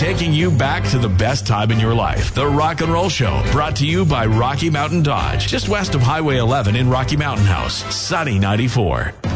taking you back to the best time in your life. The Rock and Roll Show, brought to you by Rocky Mountain Dodge, just west of Highway 11 in Rocky Mountain House. Sunny 94.